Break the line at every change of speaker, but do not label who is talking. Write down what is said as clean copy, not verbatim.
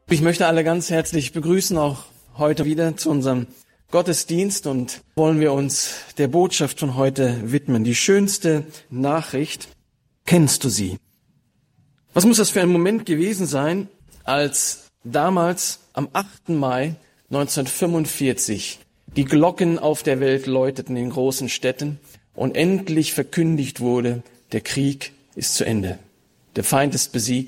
Ich möchte alle ganz herzlich begrüßen, auch heute wieder zu unserem Gottesdienst, und wollen wir uns der Botschaft von heute widmen. Die schönste Nachricht, kennst du sie? Was muss das für ein Moment gewesen sein, als damals am 8. Mai 1945 die Glocken auf der Welt läuteten in großen Städten und endlich verkündigt wurde, der Krieg ist zu Ende. Der Feind ist besiegt.